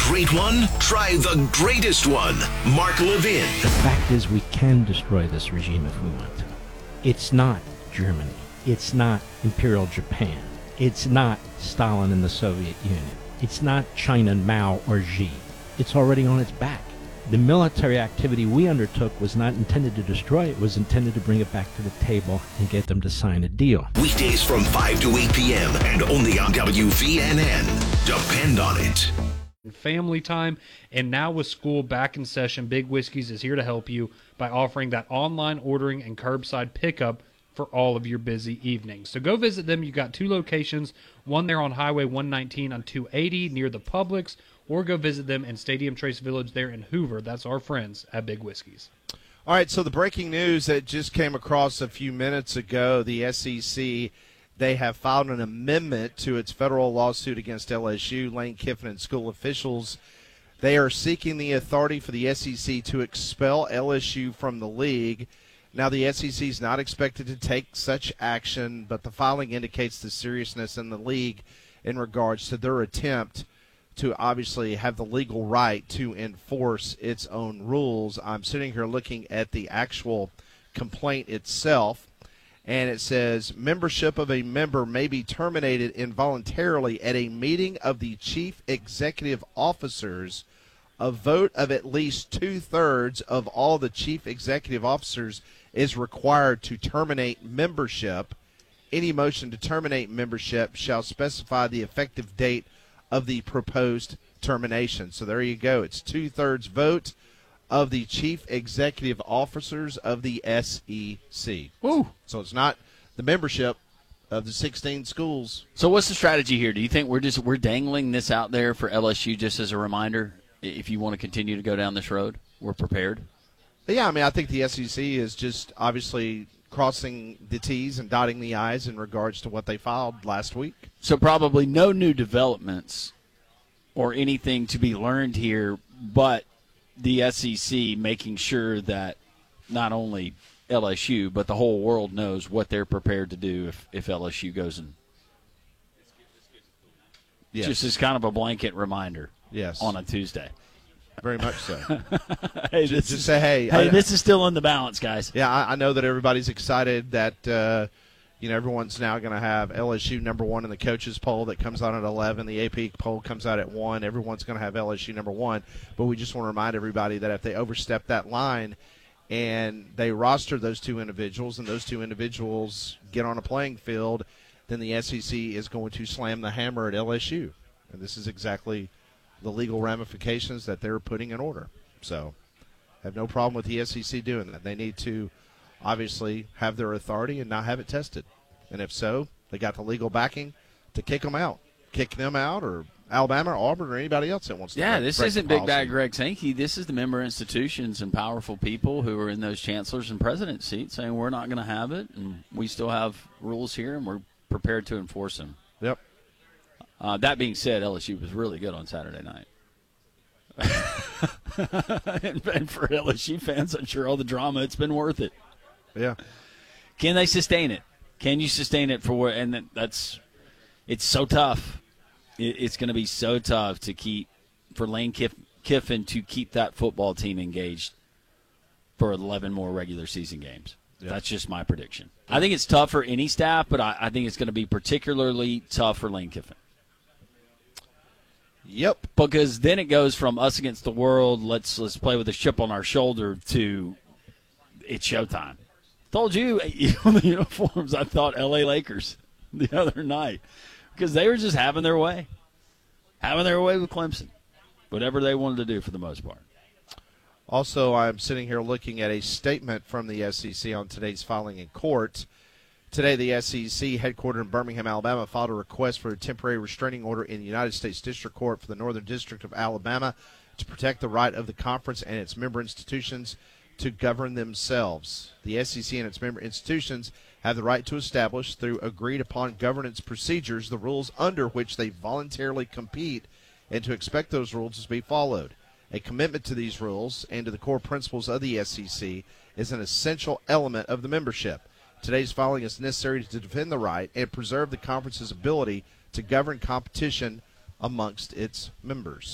great one? Try the greatest one. Mark Levin. The fact is, we can destroy this regime if we want to. It's not Germany. It's not Imperial Japan. It's not Stalin and the Soviet Union. It's not China, Mao, or Xi. It's already on its back. The military activity we undertook was not intended to destroy it. It was intended to bring it back to the table and get them to sign a deal. Weekdays from 5 to 8 p.m. and only on WVNN. Depend on it. Family time, and now with school back in session, Big Whiskeys is here to help you by offering that online ordering and curbside pickup for all of your busy evenings. So go visit them. You've got 2 locations, one there on Highway 119 on 280 near the Publix, or go visit them in Stadium Trace Village there in Hoover. That's our friends at Big Whiskeys. All right, so the breaking news that just came across a few minutes ago, the SEC, they have filed an amendment to its federal lawsuit against LSU. Lane Kiffin and school officials, they are seeking the authority for the SEC to expel LSU from the league. Now, the SEC is not expected to take such action, but the filing indicates the seriousness in the league in regards to their attempt to obviously have the legal right to enforce its own rules. I'm sitting here looking at the actual complaint itself, and it says membership of a member may be terminated involuntarily at a meeting of the chief executive officers. A vote of at least 2/3 of all the chief executive officers is required to terminate membership. Any motion to terminate membership shall specify the effective date of the proposed termination. So there you go. It's 2/3 vote of the chief executive officers of the SEC. Woo. So it's not the membership of the 16 schools. So what's the strategy here? Do you think we're dangling this out there for LSU just as a reminder? If you want to continue to go down this road, we're prepared. Yeah, I mean, I think the SEC is just obviously crossing the T's and dotting the I's in regards to what they filed last week. So probably no new developments or anything to be learned here, but the SEC making sure that not only LSU, but the whole world knows what they're prepared to do if LSU goes in. Yes. Just as kind of a blanket reminder. Yes. On a Tuesday. Very much so. Hey, just say, hey. This is still in the balance, guys. Yeah, I know that everybody's excited that, everyone's now going to have LSU number 1 in the coaches poll that comes out at 11. The AP poll comes out at 1. Everyone's going to have LSU number 1. But we just want to remind everybody that if they overstep that line and they roster those 2 individuals and those 2 individuals get on a playing field, then the SEC is going to slam the hammer at LSU. And this is exactly the legal ramifications that they're putting in order. So I have no problem with the SEC doing that. They need to obviously have their authority and not have it tested. And if so, they got the legal backing to kick them out. Kick them out, or Alabama or Auburn or anybody else that wants to. Yeah, this isn't Big Bad Greg Sankey. This is the member institutions and powerful people who are in those chancellors and president seats saying we're not going to have it, and we still have rules here, and we're prepared to enforce them. Yep. That being said, LSU was really good on Saturday night. and for LSU fans, I'm sure all the drama, it's been worth it. Yeah. Can they sustain it? Can you sustain it for? And it's so tough. It's going to be so tough to keep for Lane Kiffin to keep that football team engaged for 11 more regular season games. Yeah. That's just my prediction. I think it's tough for any staff, but I think it's going to be particularly tough for Lane Kiffin. Yep. Because then it goes from us against the world, let's play with a chip on our shoulder, to it's showtime. Told you on the uniforms, I thought L.A. Lakers the other night because they were just having their way with Clemson, whatever they wanted to do for the most part. Also, I'm sitting here looking at a statement from the SEC on today's filing in court. Today, the SEC, headquartered in Birmingham, Alabama, filed a request for a temporary restraining order in the United States District Court for the Northern District of Alabama to protect the right of the conference and its member institutions to govern themselves. The SEC and its member institutions have the right to establish, through agreed-upon governance procedures, the rules under which they voluntarily compete and to expect those rules to be followed. A commitment to these rules and to the core principles of the SEC is an essential element of the membership. Today's filing is necessary to defend the right and preserve the conference's ability to govern competition amongst its members.